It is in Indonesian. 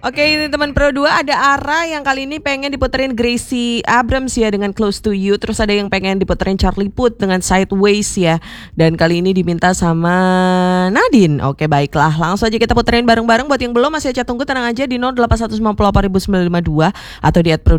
Oke, ini teman Pro 2 ada Ara yang kali ini pengen diputerin Gracie Abrams ya dengan Close to You. Terus ada yang pengen diputerin Charlie Puth dengan Sideways ya. Dan kali ini diminta sama Nadine. Oke, baiklah. Langsung aja kita puterin bareng-bareng. Buat yang belum masih aja tunggu, tenang aja di 08158 atau di @pro